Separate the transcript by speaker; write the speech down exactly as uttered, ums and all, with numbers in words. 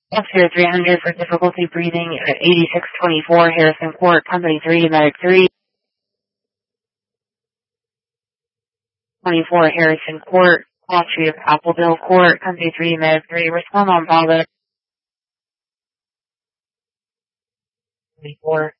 Speaker 1: X-ray three hundred for difficulty breathing at eighty-six twenty-four Harrison Court, Company three, Medic three. twenty-four Harrison Court, Wall Street of Appleville Court, Company three, Medic three. Respond on Bravo. twenty-four.